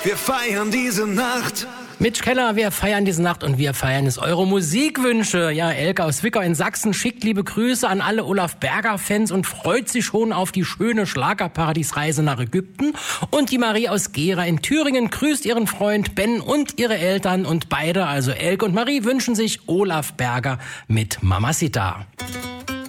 wir feiern diese Nacht. Mitch Keller, wir feiern diese Nacht und wir feiern es eure Musikwünsche. Ja, Elke aus Zwickau in Sachsen schickt liebe Grüße an alle Olaf Berger-Fans und freut sich schon auf die schöne Schlagerparadiesreise nach Ägypten. Und die Marie aus Gera in Thüringen grüßt ihren Freund Ben und ihre Eltern und beide, also Elke und Marie, wünschen sich Olaf Berger mit Mamacita.